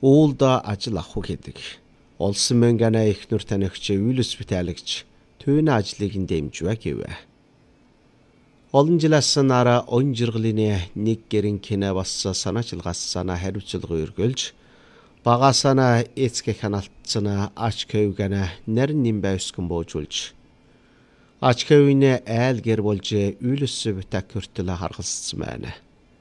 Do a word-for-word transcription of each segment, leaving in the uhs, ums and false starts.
уулда ажил авах гэдэг. Олсон мэнгана ихнүр танигч үйлс битээлагч төвний ажлыг дэмжвэ гэвэ. Олон жилээс нара он жиргалын нэг гэрэн кино бас санаачлгаас санаа хариуцлага өргөлж багасана эцэг ханаалтцана ачкэвгана нарийн нэм байскэн боожулж ачкэвинэ айл гэр болж үйлс битак хүртэл харгалцсан байна.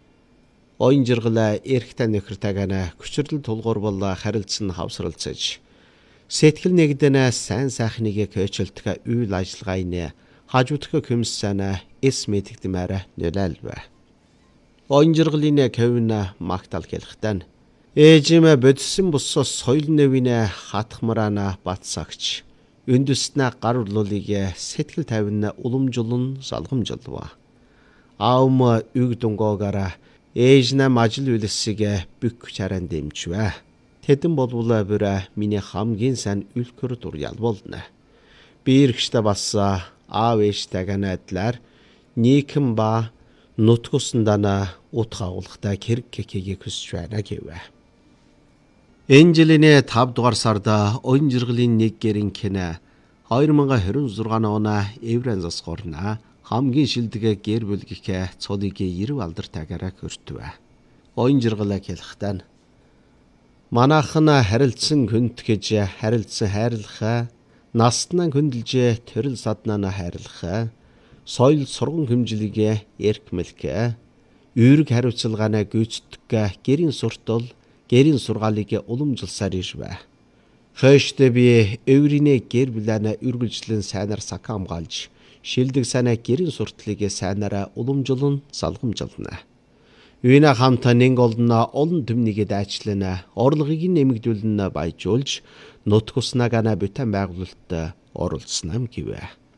Он жиргала эрхтэн нөхөртэйгана хүчрэл тулгуур харилцсан хавсралцаж сэтгэл нэгдэнэ сайн сайхныг кэчэлтгэ үйл ажиллагааны хажуудах көмсэнэ эс мэдгдмээр нөлөөлвэ. Он жиргалын кэвна магтал хэлхтэн ээжимэ бодсон бусс соёл нэвинэ хатхмарана батсагч үндэснэ гар урлуулыг сэтгэл тавина уламжлан салгамжлва. Аум үг дунгоогара ээжнэ мажил үлэсийг бүк чаран дэмжвэ. Тэдэн болвол бүрэ миний хамгийн сайн үлкөр дур ялболно. Би иргэштэй бас аав ээжтэйгэн адилаар нийхэм ба нутгуусандана утгаагуулахтай хэрэг кекийг хүсэж байна гэвэ. Энэ жилийн тав дугаар сарда он жиргалын нэг гэрэн кино две тысячи двадцать шесть оны Евранзас горна хамгийн шилдэг гэр бүлгийнхээ цолыг ерөв алдартай хүртвэ. Он жиргалаа хэлэхтэн манайхан харилцсан хүнд гэж харилцсан хайрлахаа наснан хүндэлж төрөл саднаа хайрлахаа соёл сурган хэмжлэгээ эрхмэлгэ үүрэг хариуцлагаана гүйцэтгэх гэрийн суртал гэрийн сургаалыг уламжилсаар ирвэ. Хөөштэй би өвринэ гэр бүлэна үргэлжлэн сайнаар сакамгаалж шилдэг санаа гэрийн суртлыг сайнаараа уламжлан салгамжлана. Үйнэ хамтаа нэг олно олон төмнийг дайчлана орлогыг нэмэгдүүлнэ баяжуулж нутгуснагана бүтэн байгуулалт оролцснам гэвэ.